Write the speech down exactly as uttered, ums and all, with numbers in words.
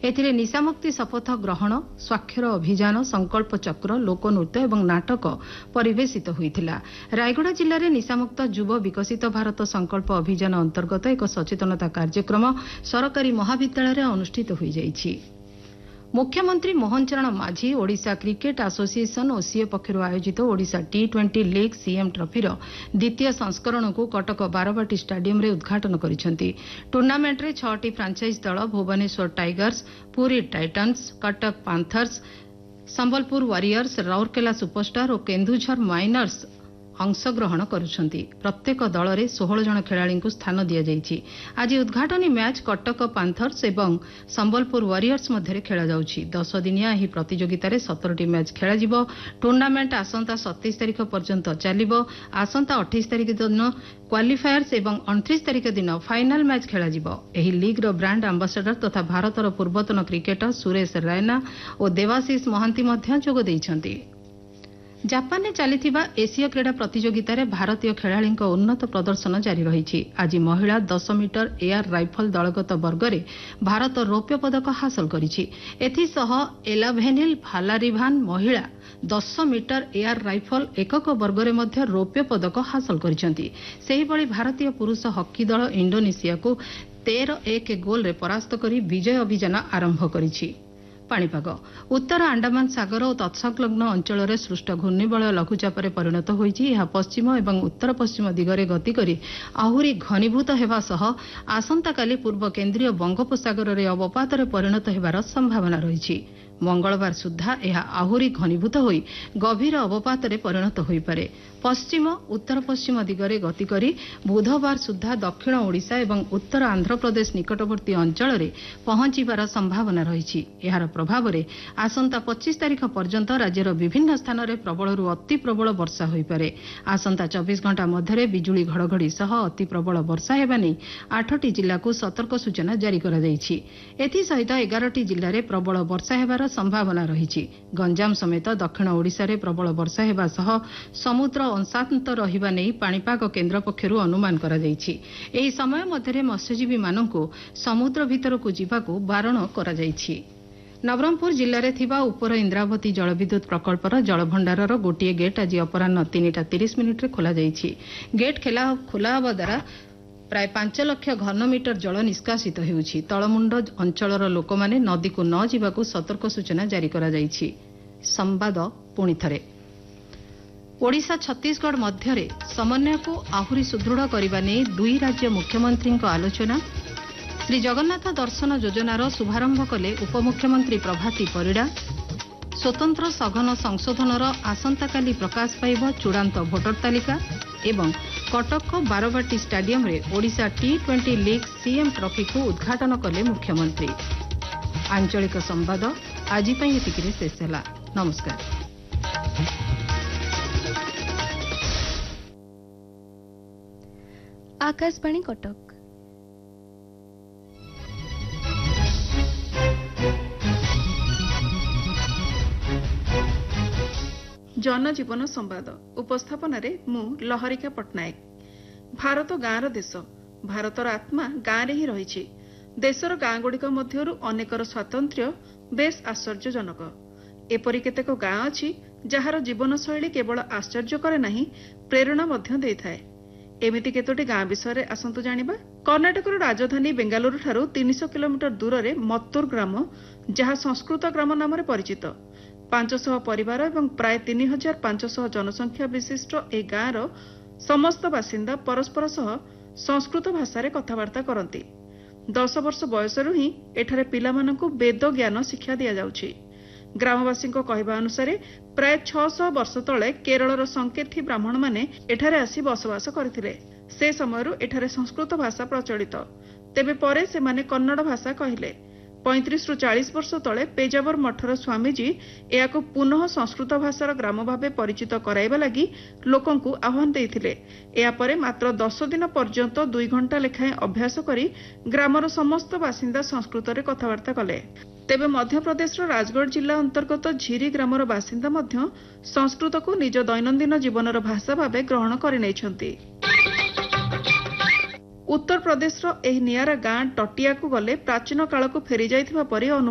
एथिरे निशामुक्ति शपथ ग्रहण स्वाक्षर अभियान संकल्प चक्र लोकनृत्य और नाटक परिवेशित होइथिला। रायगड़ा जिले में निशामुक्त युव विकसित भारत संकल्प अभियान अंतर्गत एक सचेतनता कार्यक्रम सरकारी महाविद्यालय अनुष्ठित हो जाइछि। मुख्यमंत्री मोहन चरण माझी ओडिशा क्रिकेट एसोसिएशन और सीए पक्षर आयोजित Odisha T twenty league CM ट्रॉफीर द्वितीय संस्करण को कटक बारवाटी स्टाडियम रे उद्घाटन करिसेंति। टूर्नामेंट रे छटी फ्रांचाइज दल Bhubaneswar tigers, Puri titans, Cuttack पांथर्स, Sambalpur warriors, Rourkela superstar और केन्दुझर माइनर्स अंशग्रहण करुछंती। प्रत्येक दल में सोलह जन खेलाड़ी को स्थान दि जाइछि। आज उद्घाटनी मैच कटक पांथर्स एवं संबलपुर वारियर्स मध्य खेला जाउछि। दस दिनिया एही प्रतियोगिता रे सत्रह मैच खेला जिवो। टूर्नामेंट आसंता सत्ताईस तारिख पर्यंत चलिबो। आसंता अट्ठाईस तारिख दिन क्वालिफायर्स एवं उनतीस तारिख दिन फाइनाल मैच खेला जिवो। एही लीग रो ब्रांड एम्बेसडर तथा भारतर पूर्वतन क्रिकेटर सुरेश रैना और देवाशीष महांती मध्य जोग दैछंती। जापान में चलिथिबा एशिया क्रीड़ा प्रतियोगिता रे भारतीय खेलाड़ी उन्नत प्रदर्शन जारी रही। आज महिला दस मीटर एयर राइफल दलगत वर्ग में भारत रौप्य पदक हासिल करिछि। एथिसह एलाभेनिल भालारिभान महिला दस मीटर एयर राइफल एकक वर्ग में मध्य रौप्य पदक हासिल करिसेंति। सेहिभଳି भारतीय पुरुष हॉकी दल इंडोनेशिया को तेरह एक गोल रे परास्त करी विजय अभियान आरंभ करिछि। पाणीपाग उत्तर अंडमान सागर और तत्संलग्न अंचल में सृष्ट घूर्णिबलय लघुचाप परिणत होइछि। यह पश्चिम और उत्तर पश्चिम दिगरे गति करी आहुरी घनीभूत हेबा सह आसंताकाली पूर्व केन्द्रीय बंगोपसागर में अवपात परिणत हेबार संभावना रही। मंगलवार सुधा यह आहुरी घनीभूत होई गभीर अवपात परिणत हो पारे। पश्चिम उत्तर पश्चिम दिगरे गति करी बुधवार सुधा दक्षिण ओडिशा एवं उत्तर आंध्र प्रदेश निकटवर्ती अंचल में पहुंचबार संभावना रही। यार प्रभाव में आसंता पच्चीस तारिख पर्यंत राज्यर विभिन्न स्थान में प्रबलरू अति प्रबल वर्षा हो पारे। आसंता चौबीस घंटा मध्य बिजुली घड़घड़ी सह अति प्रबल वर्षा हेबा नै आठटी जिला को सतर्क सूचना जारी करा जायछि। एथिसहित एगारटी जिले में प्रबल वर्षा हेबार संभावना रही। गंजाम समेत दक्षिण ओडिशा रे प्रबल वर्षा हेबा सह समुद्र अंशांत रहिबा नै पाणीपाग केन्द्र पक्षरु अनुमान करा जायछि। एही समय मध्य मत्स्यजीवी मानकु समुद्र भितरकु जिबाकु बारण करा जायछि। नवरंगपुर जिले में थिबा उपर इंद्रावती जलविद्युत प्रकल्पर जलभंडारर गोटे गेट आज अपराह तीनटा तीस मिनिट खोल जायछि। गेट खोला हेबा द्वारा प्राय पांच लक्ष घनमीटर जल निष्कासित होउछि। तलमुंड अंचलर लोक माने नदी को न जिबाकू सतर्क सूचना जारी करा जायछि। संवाद पुणी थरे ओडिशा छत्तीसगढ़ मध्य समन्वय को आहुरी सुदृढ़ करने नै दुई राज्य मुख्यमंत्री आलोचना। श्री जगन्नाथ दर्शन योजनार शुभारंभ कले उपमुख्यमंत्री प्रभाती परिड़ा। स्वतंत्र सघन संशोधनर आसंताकाली प्रकाश पाइब चूड़ांत भोटर तालिका एवं कटक बारवाटी स्टाडियम रे Odisha T twenty league CM trophy को उद्घाटन कले मुख्यमंत्री। आंचलिक संवाद आज एतिकिरे शेष होला। नमस्कार। आकाशवाणी कटक। जनजीवन संवाद उपस्थापन रे मु लहरिका पटनायक। भारत गाँर देश। भारतर आत्मा गाँव रे ही रही। देशर गाँ गुड़िक मध्यरु अनेकर स्वातंत्र्य बेस आश्चर्यजनक। एपरि केतेक गाँ अछि जहार जीवनशैली केवल आश्चर्य करे नाही प्रेरणा मध्य देइथाय। एमिति केतोटी गाँ विषय आसंतु जानिबा। कर्णाटकर राजधानी बेंगालुरु ठारू तीन सौ किलोमीटर दूर रे मत्तूर ग्राम जहाँ संस्कृत ग्राम नाम परिचित। पांच सौ परिवार एवं प्राय तीन हजार पांच सौ जनसंख्या विशिष्ट ए गाँर समस्त बासिंदा परस्पर सह संस्कृत भाषा कथबार्ता करती। दस वर्ष बयसरू ही एठारे पिलामानंकु वेद ज्ञान शिक्षा दिया जाउछि। ग्रामवासी कहवा अनुसार प्राय छह सौ वर्ष तले केरलर संकेथी ब्राह्मण माने एठारे आसी बसवास करथिले। से समयरू एठारे संस्कृत भाषा प्रचलित। तेबे परे सेमाने कन्नड़ भाषा कहले। पैंतीस रु चालीस वर्ष तले पेजावर मठर स्वामीजी एहाको पुनः संस्कृत भाषार ग्राम भावे परिचित कराइबा लागि लोकंकु आह्वान देइथिले। एहा परे मात्र दस दिन पर्यंत दुई घंटा लेखाएं अभ्यास करी ग्रामर समस्त बासिंदा संस्कृत रे कथबार्ता कले। तेबे मध्य प्रदेशर राजगढ़ जिला अंतर्गत झिरी ग्रामर बासिंदा मध्य संस्कृत को निज दैनंदिन जीवनर भाषा भावे ग्रहण करिनेछंती। उत्तर प्रदेशर एही नियारा गाँ टटिया को गले प्राचीन काल को फेरी जाइथिबा परि